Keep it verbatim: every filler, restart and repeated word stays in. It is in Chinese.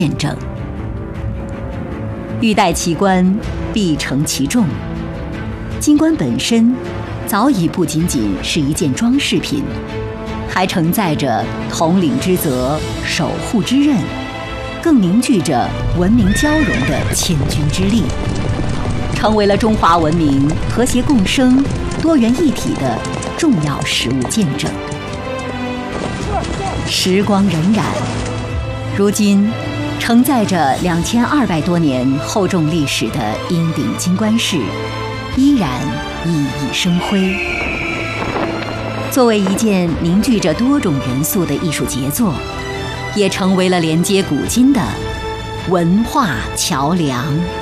见证。欲戴其冠，必承其重。金冠本身早已不仅仅是一件装饰品，还承载着统领之责、守护之任，更凝聚着文明交融的千钧之力，成为了中华文明和谐共生、多元一体的重要实物见证。时光荏苒，如今承载着两千二百多年厚重历史的鹰顶金冠饰，依然熠熠生辉。作为一件凝聚着多种元素的艺术杰作，也成为了连接古今的文化桥梁。